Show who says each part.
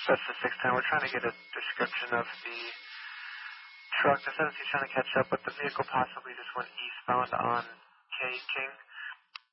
Speaker 1: That's the 610. We're trying to get a description of the truck. The 17's trying to catch up, but the vehicle possibly just went eastbound on K King.